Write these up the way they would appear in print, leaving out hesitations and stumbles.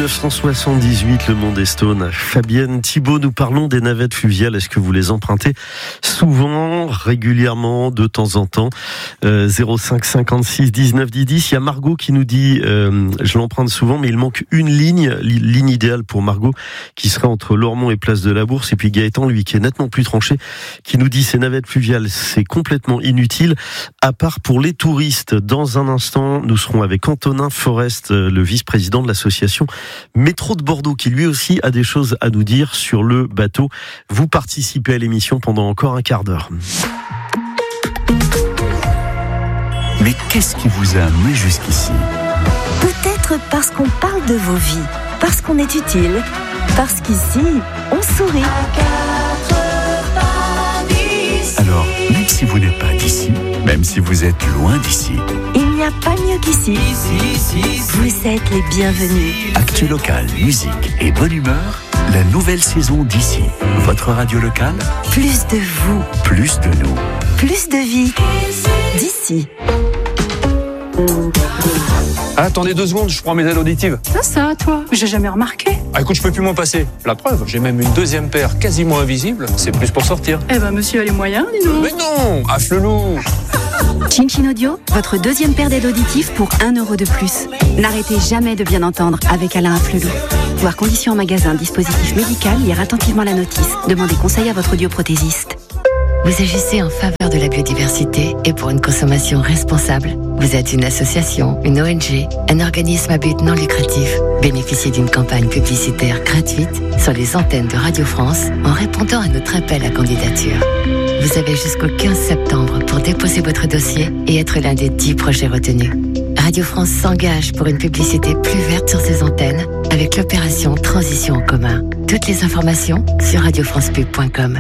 1978, le monde est stone. Fabienne Thibault, nous parlons des navettes fluviales. Est-ce que vous les empruntez souvent, régulièrement, de temps en temps? 05 56 19 10 10. Il y a Margot qui nous dit je l'emprunte souvent, mais il manque une ligne idéale pour Margot, qui sera entre Lormont et Place de la Bourse. Et puis Gaëtan, lui, qui est nettement plus tranché, qui nous dit ces navettes fluviales, c'est complètement inutile, à part pour les touristes. Dans un instant, nous serons avec Antonin Forest, le vice-président de l'association Métro de Bordeaux, qui lui aussi a des choses à nous dire sur le bateau. Vous participez à l'émission pendant encore un quart d'heure. Mais qu'est-ce qui vous a amené jusqu'ici? Peut-être parce qu'on parle de vos vies, parce qu'on est utile, parce qu'ici, on sourit. Alors, même si vous n'êtes pas d'ici, même si vous êtes loin d'ici, il n'y a pas mieux qu'ici. Vous êtes les bienvenus. Actu local, musique et bonne humeur, la nouvelle saison d'ici. Votre radio locale, Plus de vous, plus de nous. plus de vie. D'ici. Attendez 2 secondes, je prends mes aides auditives. Ça, toi, j'ai jamais remarqué. Ah écoute, je peux plus m'en passer. La preuve, j'ai même une deuxième paire quasiment invisible. C'est plus pour sortir. Eh ben, monsieur a les moyens, dis donc. Mais non, Afflelou. Chin Chin Audio, votre deuxième paire d'aides auditives pour 1 euro de plus. N'arrêtez jamais de bien entendre avec Alain Afflelou. Voir conditions en magasin, dispositif médical, lire attentivement la notice. Demandez conseil à votre audioprothésiste. Vous agissez en faveur de la biodiversité et pour une consommation responsable. Vous êtes une association, une ONG, un organisme à but non lucratif. Bénéficiez d'une campagne publicitaire gratuite sur les antennes de Radio France en répondant à notre appel à candidature. Vous avez jusqu'au 15 septembre pour déposer votre dossier et être l'un des 10 projets retenus. Radio France s'engage pour une publicité plus verte sur ses antennes avec l'opération Transition en commun. Toutes les informations sur radiofrancepub.com.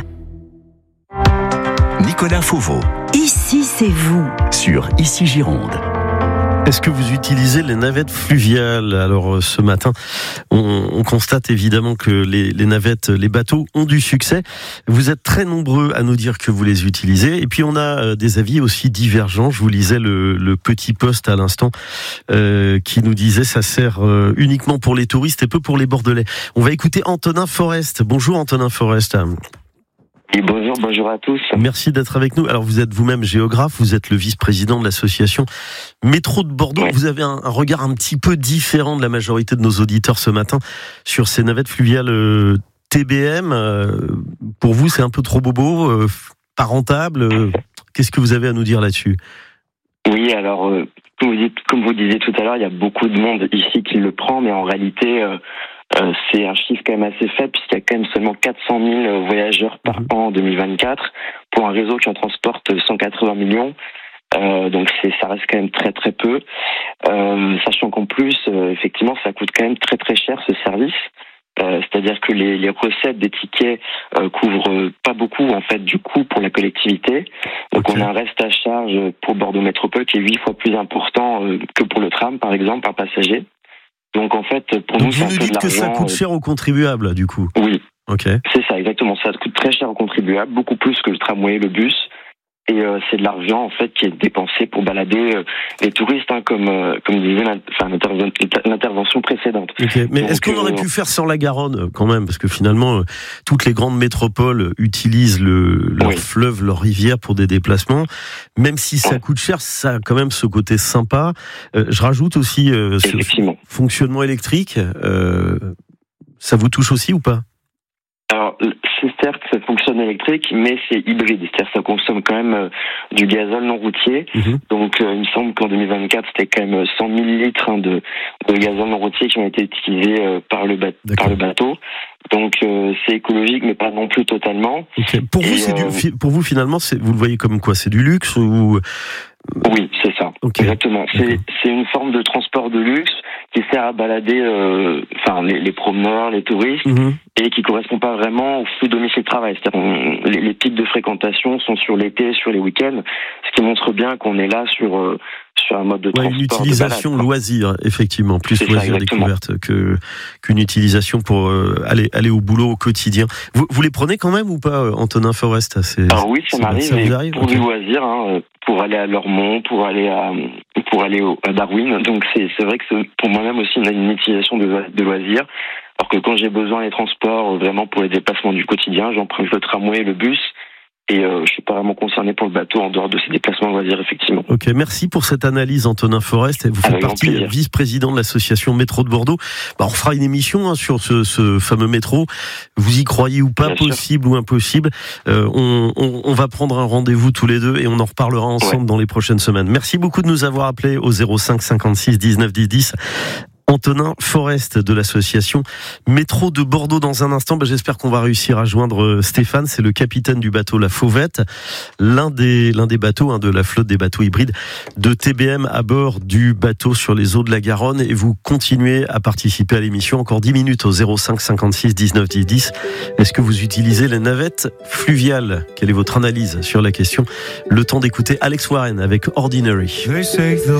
Nicolas Fauveau, Ici, c'est vous. sur Ici Gironde. Est-ce que vous utilisez les navettes fluviales? Alors ce matin, on constate évidemment que les navettes, les bateaux ont du succès. Vous êtes très nombreux à nous dire que vous les utilisez. Et puis on a des avis aussi divergents. Je vous lisais le petit post à l'instant qui nous disait ça sert uniquement pour les touristes et peu pour les Bordelais. On va écouter Antonin Forest. Bonjour Antonin Forest. Et bonjour à tous. Merci d'être avec nous. Alors vous êtes vous-même géographe, vous êtes le vice-président de l'association Métro de Bordeaux. Ouais. Vous avez un regard un petit peu différent de la majorité de nos auditeurs ce matin sur ces navettes fluviales TBM. Pour vous, c'est un peu trop bobo, pas rentable. Qu'est-ce que vous avez à nous dire là-dessus? Oui, alors, comme vous disiez tout à l'heure, il y a beaucoup de monde ici qui le prend, mais en réalité, c'est un chiffre quand même assez faible, puisqu'il y a quand même seulement 400 000 voyageurs par an en 2024, pour un réseau qui en transporte 180 millions. Donc ça reste quand même très très peu, sachant qu'en plus, effectivement, ça coûte quand même très très cher ce service. C'est-à-dire que les recettes des tickets couvrent pas beaucoup en fait du coût pour la collectivité. Donc on a un reste à charge pour Bordeaux Métropole qui est 8 fois plus important que pour le tram par exemple par passager. Donc en fait pour Donc nous c'est vous un nous peu de dites que ça l'argent. coûte cher aux contribuables, du coup. Oui, Ok. c'est ça exactement. Ça coûte très cher aux contribuables, beaucoup plus que le tramway et le bus. Et c'est de l'argent en fait qui est dépensé pour balader les touristes, hein, comme disait l'intervention précédente. Ok. Mais Donc, est-ce qu'on aurait pu faire sans la Garonne quand même? Parce que finalement, toutes les grandes métropoles utilisent leur Oui. fleuve, leur rivière pour des déplacements. Même si ça Ouais. coûte cher, ça a quand même ce côté sympa. Je rajoute aussi ce Effectivement. fonctionnement électrique. Ça vous touche aussi ou pas? Alors, c'est certes, ça fonctionne électrique, mais c'est hybride. C'est-à-dire ça consomme quand même du gazole non routier. Donc, il me semble qu'en 2024, c'était quand même 100 000 litres de gazole non routier qui ont été utilisés par le bateau. Donc, c'est écologique, mais pas non plus totalement. Ok. Pour vous, pour vous finalement, vous le voyez comme quoi? C'est du luxe ou? Oui, c'est ça. Ok. Exactement. C'est une forme de transport de luxe qui sert à balader les promeneurs, les touristes, et qui correspond pas vraiment au flux domicile-travail. C'est-à-dire les pics de fréquentation sont sur l'été, sur les week-ends, ce qui montre bien qu'on est là sur sur un mode de transport. Une utilisation de balade, loisir, effectivement, plus c'est loisir ça, découverte qu'une utilisation pour aller au boulot au quotidien. Vous les prenez quand même ou pas, Antonin Forest? Alors oui, ça m'arrive. Pour okay. du loisir, pour aller à Lormont, pour aller à Darwin. Donc c'est vrai que c'est pour moi-même aussi une utilisation de loisir. Alors que quand j'ai besoin des transports vraiment pour les déplacements du quotidien, j'emprunte le tramway et le bus. Et je suis pas vraiment concerné pour le bateau en dehors de ces déplacements loisirs, effectivement. Ok, merci pour cette analyse, Antonin Forest. Vous faites partie vice-président de l'association Métro de Bordeaux. On fera une émission sur ce fameux métro. Vous y croyez ou pas, possible ou impossible. On va prendre un rendez-vous tous les deux et on en reparlera ensemble dans les prochaines semaines. Merci beaucoup de nous avoir appelés au 05 56 19 10 10. Antonin Forest de l'association Métro de Bordeaux. Dans un instant, j'espère qu'on va réussir à joindre Stéphane. C'est le capitaine du bateau La Fauvette, l'un des bateaux de la flotte des bateaux hybrides de TBM à bord du bateau sur les eaux de la Garonne. Et vous continuez à participer à l'émission. Encore 10 minutes au 05 56 19 10 10. Est-ce que vous utilisez les navettes fluviales? Quelle est votre analyse sur la question? Le temps d'écouter Alex Warren avec Ordinary.